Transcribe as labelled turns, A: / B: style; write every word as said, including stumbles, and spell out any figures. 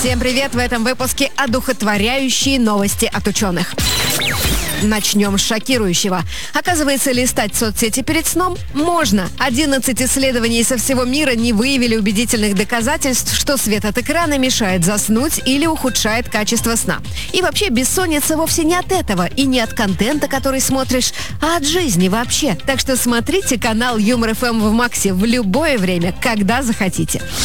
A: Всем привет! В этом выпуске одухотворяющие новости от ученых. Начнем с шокирующего. Оказывается, листать соцсети перед сном можно. одиннадцать исследований со всего мира не выявили убедительных доказательств, что свет от экрана мешает заснуть или ухудшает качество сна. И вообще, бессонница вовсе не от этого и не от контента, который смотришь, а от жизни вообще. Так что смотрите канал Юмор эф эм в Максе в любое время, когда захотите.